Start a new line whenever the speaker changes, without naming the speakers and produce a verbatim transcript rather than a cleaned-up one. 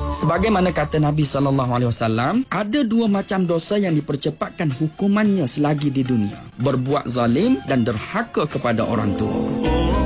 Sebagaimana kata Nabi sallallahu alaihi wasallam, ada dua macam dosa yang dipercepatkan hukumannya selagi di dunia: berbuat zalim dan derhaka kepada orang tua.